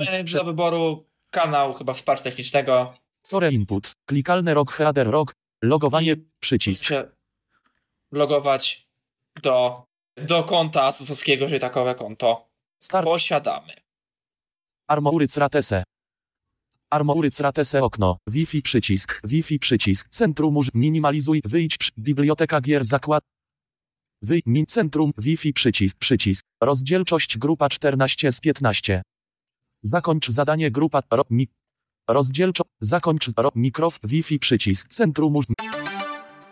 przycisk do wyboru kanał, chyba wsparcia technicznego. Core input. Klikalny rok header rok. Logowanie I przycisk. się logować do konta Asusowskiego, czyli takowe konto Start. posiadamy. Armouryc Ratese. Armouryc Ratese okno. Wi-Fi przycisk. Wi-Fi przycisk. Centrum minimalizuj. Wyjdź. Biblioteka gier zakład. Centrum. Wi-Fi przycisk. Przycisk. Rozdzielczość grupa 14 z 15. Zakończ zadanie grupa. Rozdzielczość. Zakończ. Mikrof. Wi-Fi przycisk. Centrum.